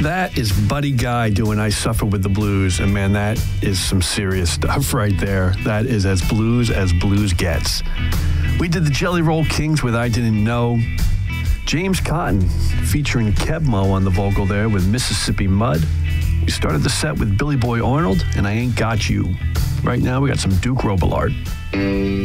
That is Buddy Guy doing I Suffer with the Blues. And man, that is some serious stuff right there. That is as blues gets. We did the Jelly Roll Kings with I Didn't Know. James Cotton featuring Kebmo on the vocal there with Mississippi Mud. We started the set with Billy Boy Arnold and I Ain't Got You. Right now we got some Duke Robillard.